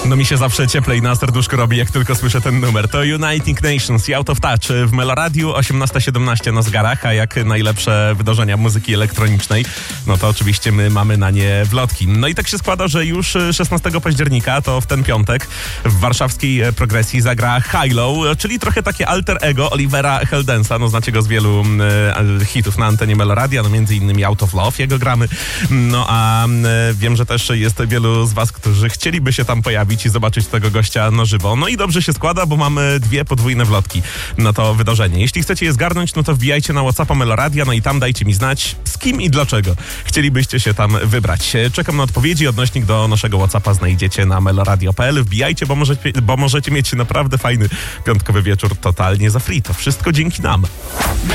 No mi się zawsze cieplej na serduszku robi, jak tylko słyszę ten numer. To Uniting Nations i Out of Touch w Meloradiu 18:17 na zegarach, a jak najlepsze wydarzenia muzyki elektronicznej, no to oczywiście my mamy na nie wlotki. No i tak się składa, że już 16 października, to w ten piątek, w warszawskiej progresji zagra High-Low, czyli trochę takie alter ego Olivera Heldensa. No znacie go z wielu hitów na antenie Meloradia, no między innymi Out of Love, jego gramy. No a wiem, że też jest wielu z was, którzy chcieliby się tam pojawić i zobaczyć tego gościa na żywo. No i dobrze się składa, bo mamy dwie podwójne wlotki na to wydarzenie. Jeśli chcecie je zgarnąć, no to wbijajcie na WhatsAppa Meloradia, no i tam dajcie mi znać, z kim i dlaczego chcielibyście się tam wybrać. Czekam na odpowiedzi, odnośnik do naszego WhatsAppa znajdziecie na meloradio.pl. Wbijajcie, bo możecie mieć naprawdę fajny piątkowy wieczór totalnie za free. To wszystko dzięki nam.